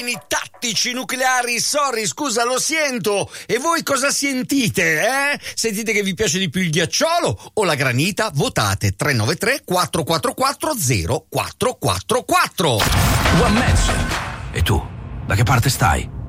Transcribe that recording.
Tattici nucleari, sorry, scusa, lo sento. E voi cosa sentite, eh? Sentite che vi piace di più il ghiacciolo o la granita? Votate 393 444 0444. One Match. E tu, da che parte stai?